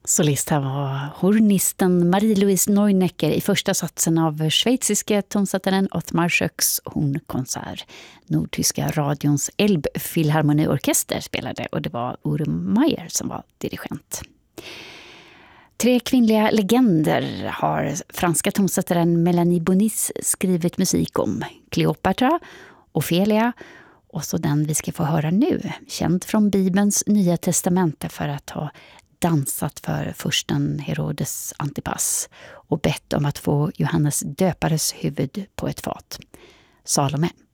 Solist här var hornisten Marie-Louise Neunecker i första satsen av schweiziske tonsättaren Ottmar Schöcks hornkonsert. Nordtyska radions Elbphilharmonieorkester spelade och det var Urum Meier som var dirigent. 3 kvinnliga legender har franska tonsättaren Mélanie Bonis skrivit musik om. Kleopatra, Ofelia och så den vi ska få höra nu. Känd från Bibelns Nya testamente för att ha dansat för fursten Herodes Antipas och bett om att få Johannes döpares huvud på ett fat. Salome.